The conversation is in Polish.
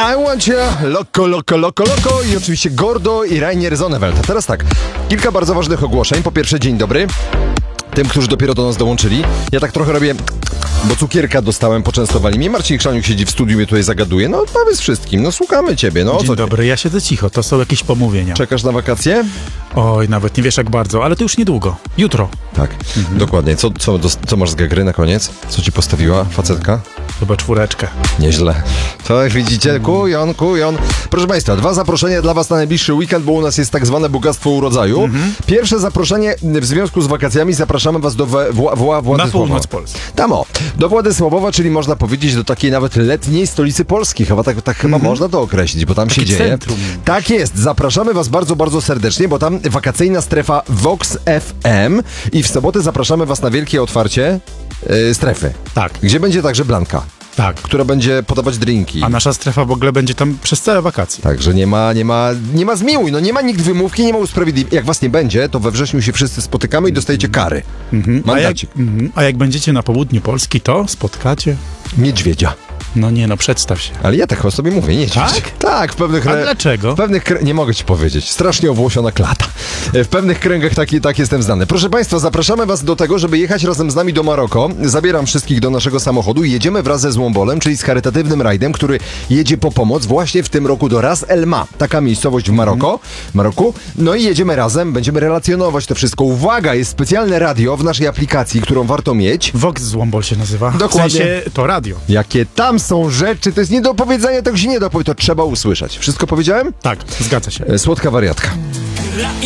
I want you, Loco, Loco, Loco, Loco i oczywiście Gordo i Rainier Zonneveld. A teraz tak, kilka bardzo ważnych ogłoszeń. Po pierwsze, dzień dobry tym, którzy dopiero do nas dołączyli. Ja tak trochę robię, bo cukierka dostałem, poczęstowali mnie. Marcin Chrzaniuk siedzi w studiu, mnie tutaj zagaduje. No powiedz wszystkim, no słuchamy ciebie. No, Dzień dobry, ja siedzę cicho, to są jakieś pomówienia. Czekasz na wakacje? Oj, nawet nie wiesz jak bardzo, ale to już niedługo. Jutro. Tak, dokładnie. Co masz z gagry na koniec? Co ci postawiła facetka? Chyba 4. Nieźle. To jak widzicie, kujon. Proszę Państwa, 2 zaproszenia dla Was na najbliższy weekend, bo u nas jest tak zwane bogactwo urodzaju. Pierwsze zaproszenie w związku z wakacjami, zapraszamy Was do Władysławowa. Na północ Polski. Tam do Władysławowa, czyli można powiedzieć do takiej nawet letniej stolicy Polski. Chyba tak chyba można to określić, bo tam Takie się dzieje. centrum. Tak jest. Zapraszamy Was bardzo, bardzo serdecznie, bo tam wakacyjna strefa Vox FM i w sobotę zapraszamy Was na wielkie otwarcie strefy. Tak, Gdzie będzie także Blanka, tak. która będzie podawać drinki. A nasza strefa w ogóle będzie tam przez całe wakacje. Także nie ma zmiłuj, no nie ma nikt wymówki, nie ma usprawiedliwienia. Jak was nie będzie, to we wrześniu się wszyscy spotykamy i dostajecie kary. Mandacik. A jak będziecie na południu Polski, to spotkacie... Niedźwiedzia. No nie, no przedstaw się. Ale ja tak o sobie mówię, niedźwiedź. Tak? Tak, w pewnych... A dlaczego? Nie mogę ci powiedzieć. Strasznie owłosiona klata. W pewnych kręgach tak jestem znany. Proszę Państwa, zapraszamy Was do tego, żeby jechać razem z nami do Maroko. Zabieram wszystkich do naszego samochodu i jedziemy wraz ze Złombolem, czyli z charytatywnym rajdem, który jedzie po pomoc właśnie w tym roku do Ras El Ma. Taka miejscowość w Maroku. No i jedziemy razem, będziemy relacjonować to wszystko. Uwaga, jest specjalne radio w naszej aplikacji, którą warto mieć. Vox Złombol się nazywa. Dokładnie. W sensie to radio. Jakie tam są rzeczy, to jest nie do opowiedzenia, tego się nie da opowiedzieć, to trzeba usłyszeć. Wszystko powiedziałem? Tak, zgadza się. Słodka wariatka.